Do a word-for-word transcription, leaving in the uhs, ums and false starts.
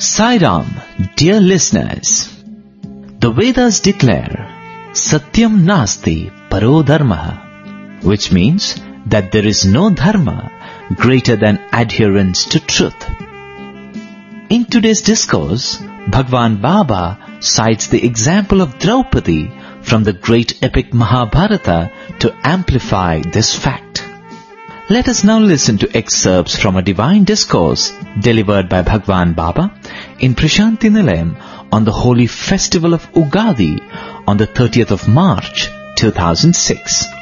Sai Ram, dear listeners, the Vedas declare Satyam Nasti Paro Dharma, which means that there is no dharma greater than adherence to truth. In today's discourse, Bhagwan Baba cites the example of Draupadi from the great epic Mahabharata to amplify this fact. Let us now listen to excerpts from a divine discourse delivered by Bhagwan Baba in Prashanti Nilayam on the holy festival of Ugadi on the thirtieth of March two thousand six.